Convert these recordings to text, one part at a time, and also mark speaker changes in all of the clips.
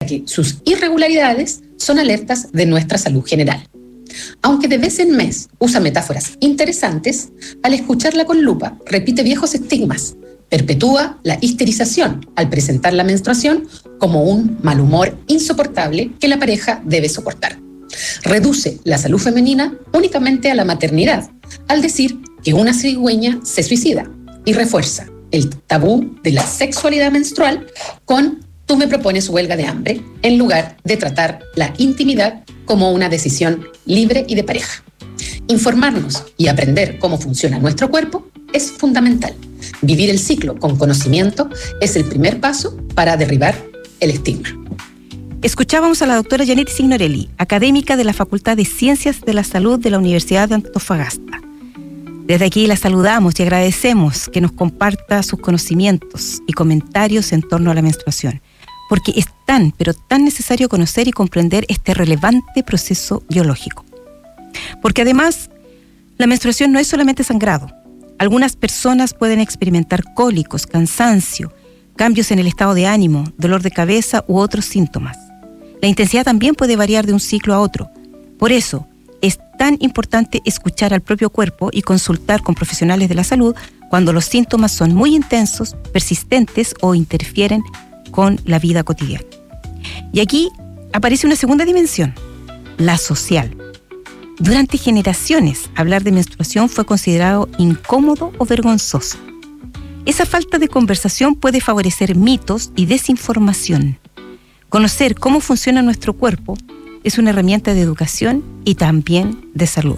Speaker 1: que sus irregularidades son alertas de nuestra salud general. Aunque de vez en mes usa metáforas interesantes, al escucharla con lupa repite viejos estigmas, perpetúa la histerización al presentar la menstruación como un mal humor insoportable que la pareja debe soportar. Reduce la salud femenina únicamente a la maternidad, al decir que una cigüeña se suicida, y refuerza el tabú de la sexualidad menstrual con "tú me propones huelga de hambre", en lugar de tratar la intimidad como una decisión libre y de pareja. Informarnos y aprender cómo funciona nuestro cuerpo es fundamental. Vivir el ciclo con conocimiento es el primer paso para derribar el estigma.
Speaker 2: Escuchábamos a la doctora Janet Signorelli, académica de la Facultad de Ciencias de la Salud de la Universidad de Antofagasta. Desde aquí la saludamos y agradecemos que nos comparta sus conocimientos y comentarios en torno a la menstruación, porque es tan, pero tan necesario conocer y comprender este relevante proceso biológico. Porque además, la menstruación no es solamente sangrado. Algunas personas pueden experimentar cólicos, cansancio, cambios en el estado de ánimo, dolor de cabeza u otros síntomas. La intensidad también puede variar de un ciclo a otro. Por eso, es tan importante escuchar al propio cuerpo y consultar con profesionales de la salud cuando los síntomas son muy intensos, persistentes o interfieren con la vida cotidiana. Y aquí aparece una segunda dimensión, la social. Durante generaciones, hablar de menstruación fue considerado incómodo o vergonzoso. Esa falta de conversación puede favorecer mitos y desinformación. Conocer cómo funciona nuestro cuerpo es una herramienta de educación y también de salud.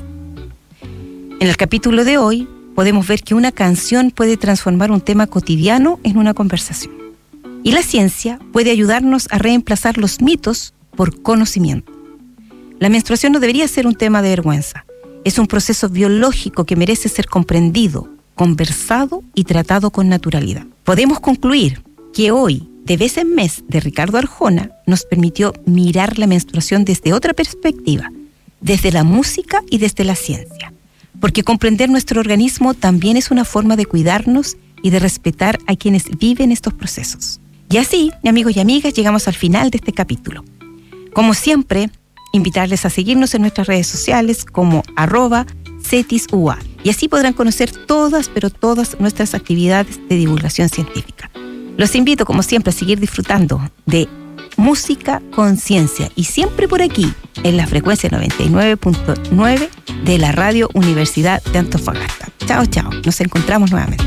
Speaker 2: En el capítulo de hoy podemos ver que una canción puede transformar un tema cotidiano en una conversación. Y la ciencia puede ayudarnos a reemplazar los mitos por conocimiento. La menstruación no debería ser un tema de vergüenza. Es un proceso biológico que merece ser comprendido, conversado y tratado con naturalidad. Podemos concluir que hoy, De vez en mes, de Ricardo Arjona, nos permitió mirar la menstruación desde otra perspectiva, desde la música y desde la ciencia. Porque comprender nuestro organismo también es una forma de cuidarnos y de respetar a quienes viven estos procesos. Y así, amigos y amigas, llegamos al final de este capítulo. Como siempre, invitarles a seguirnos en nuestras redes sociales como @CETISUA. Y así podrán conocer todas, pero todas nuestras actividades de divulgación científica. Los invito, como siempre, a seguir disfrutando de música con ciencia y siempre por aquí, en la frecuencia 99.9 de la Radio Universidad de Antofagasta. Chao, chao. Nos encontramos nuevamente.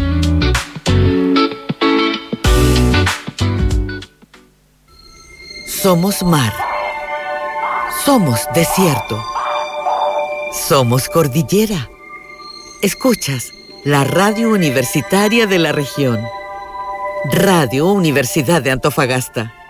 Speaker 3: Somos mar. Somos desierto. Somos cordillera. Escuchas la Radio Universitaria de la región. Radio Universidad de Antofagasta.